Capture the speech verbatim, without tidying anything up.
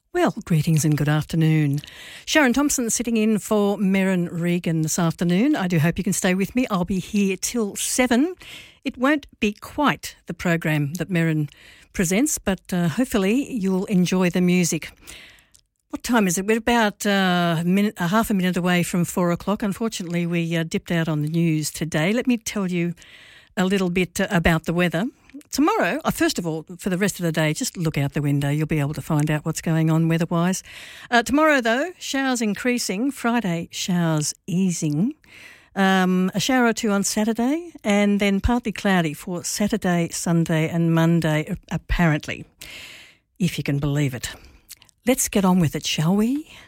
Well, greetings and good afternoon. Sharon Thompson sitting in for Merrin Regan this afternoon. I do hope you can stay with me. I'll be here till seven. It won't be quite the program that Merrin presents, but uh, hopefully you'll enjoy the music. What time is it? We're about uh, a minute, a half a minute away from four o'clock. Unfortunately, we uh, dipped out on the news today. Let me tell you a little bit uh, about the weather. Tomorrow, uh, first of all, for the rest of the day, just look out the window. You'll be able to find out what's going on weather-wise. Uh, tomorrow, though, showers increasing. Friday, showers easing. Um, a shower or two on Saturday, and then partly cloudy for Saturday, Sunday and Monday, apparently, if you can believe it. Let's get on with it, shall we?